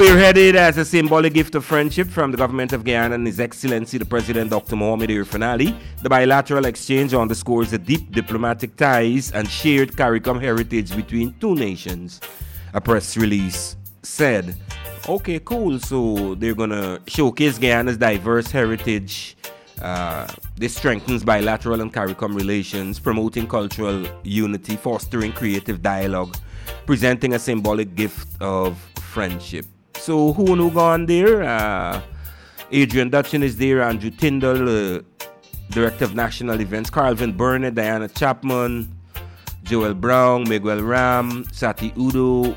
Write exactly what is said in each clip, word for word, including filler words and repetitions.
Spearheaded as a symbolic gift of friendship from the government of Guyana and His Excellency the President Doctor Mohamed Irfaan Ali, the bilateral exchange underscores the deep diplomatic ties and shared CARICOM heritage between two nations. A press release said, okay, cool, so they're going to showcase Guyana's diverse heritage. Uh, this strengthens bilateral and CARICOM relations, promoting cultural unity, fostering creative dialogue, presenting a symbolic gift of friendship. So who who gone there? Uh, Adrian Dutchin is there, Andrew Tyndall, uh, Director of National Events, Carlvin Burnett, Diana Chapman, Joel Brown, Miguel Ram, Sati Udo,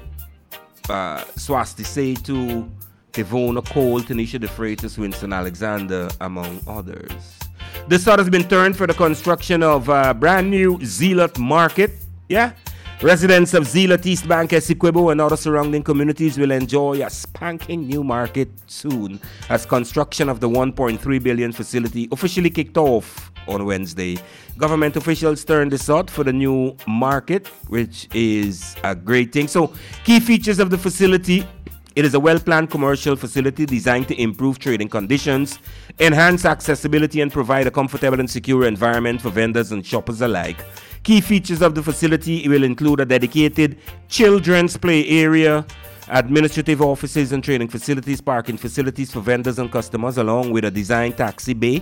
uh, Swasti Setu, Devona Cole, Tanisha De Freitas, Winston Alexander, among others. The start has been turned for the construction of a brand new Zealot Market. Yeah? Residents of Zealot, East Bank, Essequibo, and other surrounding communities will enjoy a spanking new market soon as construction of the one point three billion dollars facility officially kicked off on Wednesday. Government officials turned this out for the new market, which is a great thing. So, key features of the facility. It is a well-planned commercial facility designed to improve trading conditions, enhance accessibility, and provide a comfortable and secure environment for vendors and shoppers alike. Key features of the facility will include a dedicated children's play area, administrative offices and training facilities, parking facilities for vendors and customers, along with a designed taxi bay.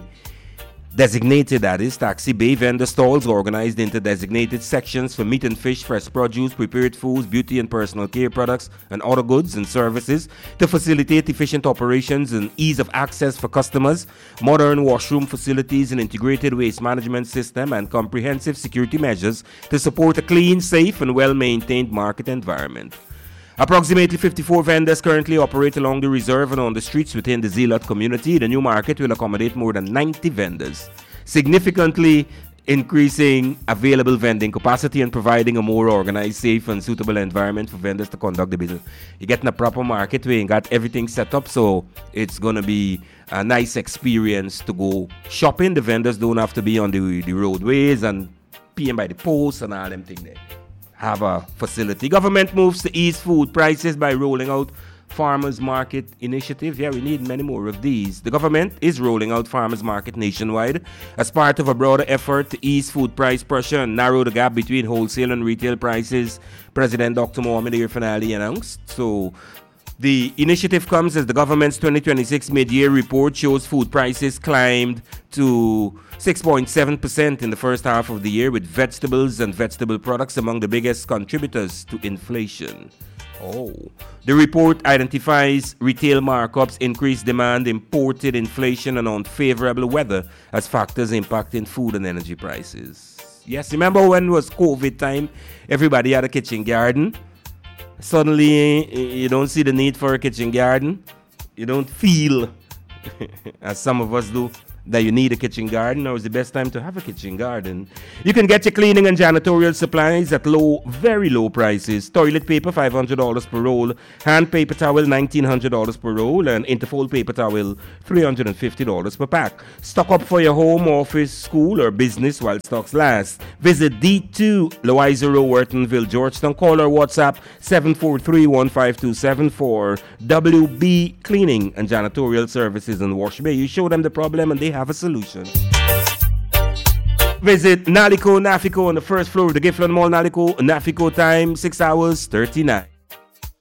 Designated, that is, taxi bay vendor stalls organized into designated sections for meat and fish, fresh produce, prepared foods, beauty and personal care products, and other goods and services to facilitate efficient operations and ease of access for customers, modern washroom facilities, an integrated waste management system, and comprehensive security measures to support a clean, safe, and well-maintained market environment. Approximately fifty-four vendors currently operate along the reserve and on the streets within the Zealot community. The new market will accommodate more than ninety vendors, significantly increasing available vending capacity and providing a more organized, safe, and suitable environment for vendors to conduct the business. You're getting a proper market where you got everything set up, so it's going to be a nice experience to go shopping. The vendors don't have to be on the, the roadways and paying by the post and all them things there. Have a facility. Government moves to ease food prices by rolling out Farmers Market Initiative. Yeah, we need many more of these. The government is rolling out Farmers Market nationwide as part of a broader effort to ease food price pressure and narrow the gap between wholesale and retail prices, President Doctor Mohamed Irfaan Ali announced. So, the initiative comes as the government's twenty twenty-six mid-year report shows food prices climbed to six point seven percent in the first half of the year, with vegetables and vegetable products among the biggest contributors to inflation. Oh. The report identifies retail markups, increased demand, imported inflation, and unfavorable weather as factors impacting food and energy prices. Yes, remember when it was COVID time, everybody had a kitchen garden? Suddenly, you don't see the need for a kitchen garden. You don't feel, as some of us do, that you need a kitchen garden. Now is the best time to have a kitchen garden. You can get your cleaning and janitorial supplies at low, very low prices. Toilet paper, five hundred dollars per roll. Hand paper towel, nineteen hundred dollars per roll. And Interfold paper towel, three hundred fifty dollars per pack. Stock up for your home, office, school, or business while stocks last. Visit D two, Loiza Row, Whartonville, Georgetown. Call or WhatsApp seven four three, one five two seven for W B Cleaning and Janitorial Services in Wash Bay. You show them the problem and they have a solution. Visit Naliko Nafico on the first floor of the Giffland Mall, Naliko. Nafico time, six hours, thirty-nine.